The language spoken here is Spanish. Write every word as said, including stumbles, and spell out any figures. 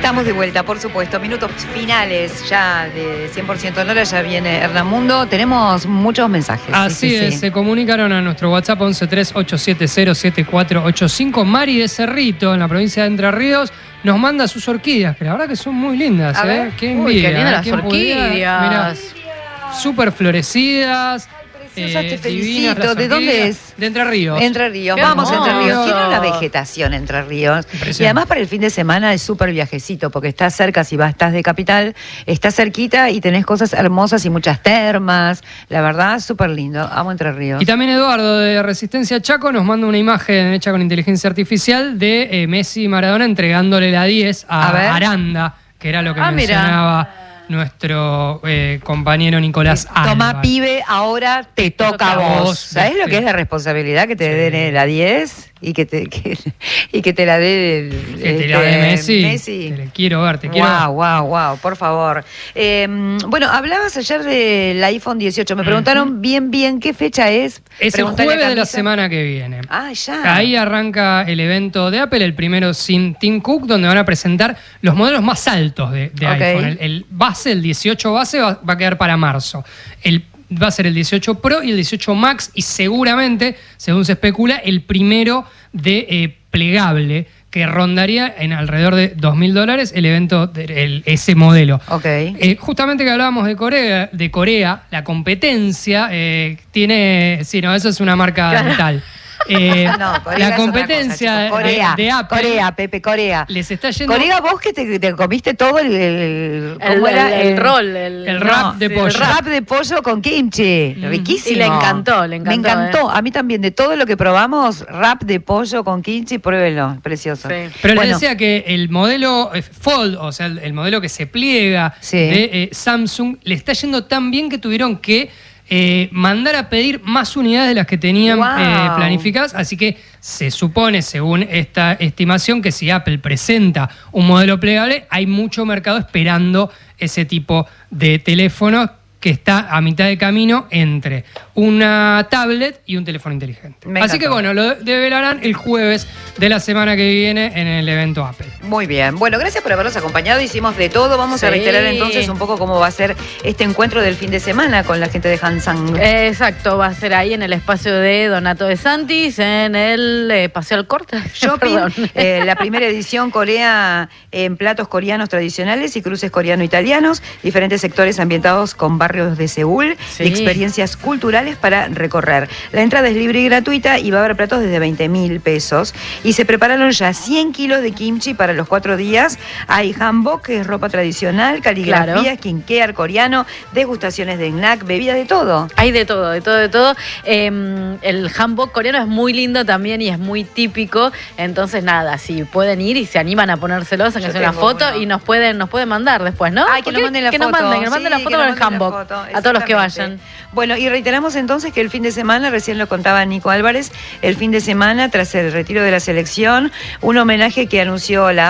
Estamos de vuelta, por supuesto. Minutos finales ya de cien por ciento en hora. Ya viene Hernán Mundo. Tenemos muchos mensajes. Así sí, sí, es, sí. se comunicaron a nuestro WhatsApp once tres ocho siete cero siete cuatro ocho cinco. Mari de Cerrito, en la provincia de Entre Ríos, nos manda sus orquídeas, que la verdad que son muy lindas. A ¿eh? ver. Qué Uy, envidia. qué lindas ¿eh? las ¿Quién pudiera? orquídeas. Mirá, súper florecidas. Preciosa, te divinas felicito. las ¿De dónde orquídeas. es? De Entre Ríos. Entre Ríos, Qué vamos a Entre Ríos. hermoso. Tiene una vegetación Entre Ríos. Y además para el fin de semana es súper viajecito, porque estás cerca, si vas, estás de capital, estás cerquita y tenés cosas hermosas y muchas termas. La verdad, súper lindo. Amo Entre Ríos. Y también Eduardo de Resistencia Chaco nos manda una imagen hecha con inteligencia artificial de eh, Messi y Maradona entregándole la diez a, A ver. Aranda, que era lo que Ah, mira. mencionaba nuestro eh, compañero Nicolás Alba. Tomá, pibe, ahora te toca a vos. ¿Sabés lo que es la responsabilidad que te Sí. den la diez? Y que te, que, y que te la dé Que te la dé Messi. Messi. Te le quiero ver, te quiero ver. Wow, wow, wow, por favor. Eh, bueno, hablabas ayer del iPhone dieciocho. Me preguntaron bien, bien qué fecha es. Es el Preguntale a jueves de la Camisa. semana que viene. Ah, ya. Ahí arranca el evento de Apple, el primero sin Tim Cook, donde van a presentar los modelos más altos de, de Ok. iPhone. El, el base, el dieciocho base, va, va a quedar para marzo. El va a ser el dieciocho Pro y el dieciocho Max y seguramente, según se especula, el primero de eh, plegable, que rondaría en alrededor de dos mil dólares el evento, de, el, ese modelo. Ok. Eh, justamente que hablábamos de Corea, de Corea, la competencia eh, tiene, sí, no, eso es una marca Claro. dental. Eh, No, Corea la es otra competencia cosa, chicos. Corea, de, de Apple Corea, Pepe, Corea. les está yendo Corea, vos que te, te comiste todo el, el, El, ¿cómo era? el, el rol, el, el rap de sí, pollo. el El rap. rap de pollo con kimchi. Mm. Riquísimo. Y le encantó, le encantó, Me encantó. ¿eh? A mí también, de todo lo que probamos, rap de pollo con kimchi, pruébelo. Precioso. Sí. Pero Bueno, les decía que el modelo eh, Fold, o sea, el, el modelo que se pliega Sí. de eh, Samsung, le está yendo tan bien que tuvieron que eh, mandar a pedir más unidades de las que tenían Wow. eh, planificadas. Así que se supone, según esta estimación, que si Apple presenta un modelo plegable, hay mucho mercado esperando ese tipo de teléfono que está a mitad de camino entre una tablet y un teléfono inteligente. Me Así que encantó. bueno, lo develarán el jueves de la semana que viene en el evento Apple. muy bien. Bueno, gracias por habernos acompañado. Hicimos de todo. Vamos a Sí. reiterar entonces un poco cómo va a ser este encuentro del fin de semana con la gente de Hansang. Eh, Exacto, va a ser ahí en el espacio de Donato de Santis, en el eh, Paseo al Corte. Shopping, Perdón. eh, la primera edición Corea en platos coreanos tradicionales y cruces coreano-italianos, diferentes sectores ambientados con barrios de Seúl Sí. y experiencias culturales para recorrer. La entrada es libre y gratuita y va a haber platos desde veinte mil pesos. Y se prepararon ya cien kilos de kimchi para los cuatro días. Hay hanbok, que es ropa tradicional, caligrafía, Claro. skincare coreano, degustaciones de snack, bebidas de todo. Hay de todo, de todo, de todo. Eh, el hanbok coreano es muy lindo también y es muy típico. Entonces, nada, si pueden ir y se animan a ponérselos, Yo hacer una tengo foto uno. y nos pueden, nos pueden mandar después, ¿no? Ay, que nos Porque- manden la que foto. Nos manden, que nos manden Sí, la foto que con nos el manden la hanbok. foto, A todos los que exactamente. vayan. Bueno, y reiteramos entonces que el fin de semana, recién lo contaba Nico Álvarez, el fin de semana, tras el retiro de la selección, un homenaje que anunció la